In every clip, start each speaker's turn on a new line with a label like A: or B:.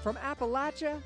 A: From Appalachia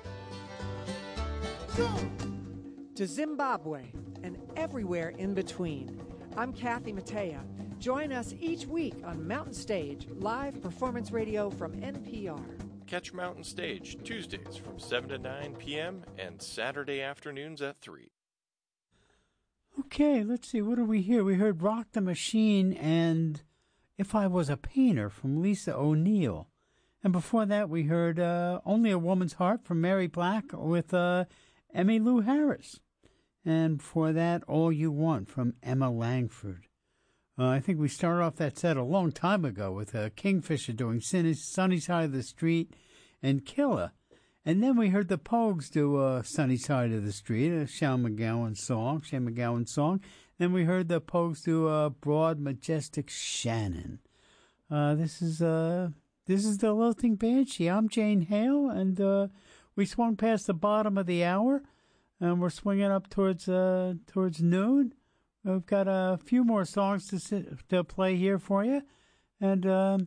A: to Zimbabwe and everywhere in between. I'm Kathy Mattea. Join us each week on Mountain Stage, live performance radio from NPR.
B: Catch Mountain Stage Tuesdays from 7 to 9 p.m. and Saturday afternoons at 3.
C: Okay, let's see. What did we hear? We heard Rock the Machine and If I Was a Painter from Lisa O'Neill. And before that, we heard Only a Woman's Heart from Mary Black with Emmylou Harris. And before that, All You Want from Emma Langford. I think we started off that set a long time ago with Kingfisher doing Sunny Side of the Street and Killer. And then we heard the Pogues do Sunny Side of the Street, a Shane MacGowan song. Then we heard the Pogues do Broad Majestic Shannon. This is the Lilting Banshee. I'm Jane Hale, and we swung past the bottom of the hour, and we're swinging up towards noon. We've got a few more songs to play here for you, and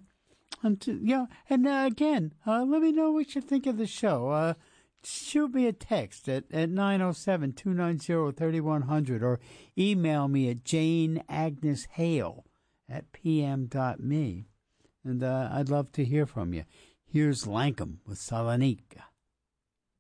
C: again, let me know what you think of the show. Shoot me a text at 907-290-3100 or email me at janeagneshale@pm.me. And I'd love to hear from you. Here's Lankum with Salonika.